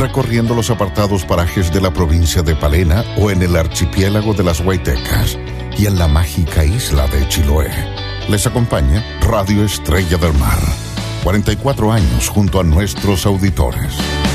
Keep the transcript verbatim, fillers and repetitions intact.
recorriendo los apartados parajes de la provincia de Palena o en el archipiélago de las Huaytecas y en la mágica isla de Chiloé. Les acompaña Radio Estrella del Mar. cuarenta y cuatro años junto a nuestros auditores.